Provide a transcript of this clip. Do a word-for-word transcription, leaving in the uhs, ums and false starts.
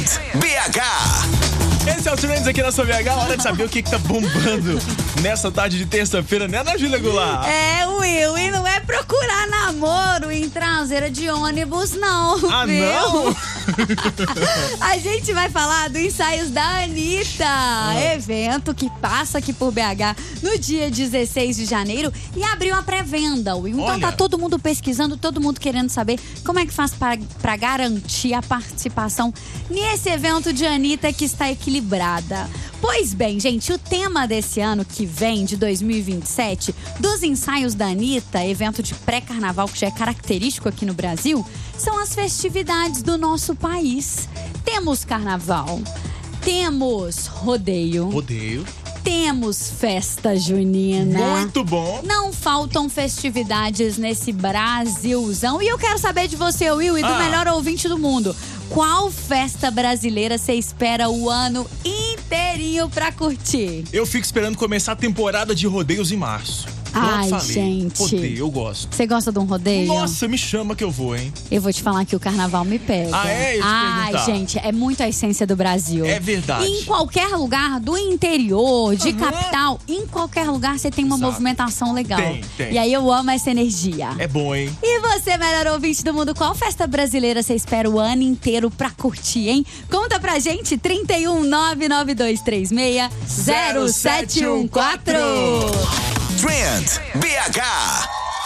Trend B H. Esse é o Trends aqui na sua B H. Hora de saber o que, que tá bombando nessa tarde de terça-feira, né, Ana Júlia Goulart? É, Will, e não é procurar namoro em traseira de ônibus, não. Ah, viu? não? A gente vai falar do Ensaios da Anitta, ah. evento que passa aqui por B H no dia dezesseis de janeiro e abriu a pré-venda, Will. Então Olha. tá todo mundo pesquisando, todo mundo querendo saber como é que faz pra, pra garantir a participação nesse evento de Anitta que está equilibrada. Pois bem, gente, o tema desse ano que vem, de dois mil e vinte e sete, dos Ensaios da Anitta, evento de pré-carnaval que já é característico aqui no Brasil, são as festividades do nosso país. Temos carnaval, temos rodeio, Rodeio. temos festa junina. Muito bom. Não faltam festividades nesse Brasilzão. E eu quero saber de você, Will, e do Ah. melhor ouvinte do mundo. Qual festa brasileira você espera o ano inteirinho pra curtir? Eu fico esperando começar a temporada de rodeios em março. Pronto, Ai, falei. gente. Rodeio, eu gosto. Você gosta de um rodeio? Nossa, me chama que eu vou, hein? Eu vou te falar que o carnaval me pega. Ah, é? Eu te Ai, perguntar. gente, é muito a essência do Brasil. É verdade. Em qualquer lugar do interior, de Uhum. capital, em qualquer lugar você tem uma Exato. movimentação legal. Tem, tem. E aí eu amo essa energia. É bom, hein? E você, melhor ouvinte do mundo, qual festa brasileira você espera o ano inteiro pra curtir, hein? Conta pra gente, trinta e um, nove nove dois três seis, zero sete um quatro. Trend B H.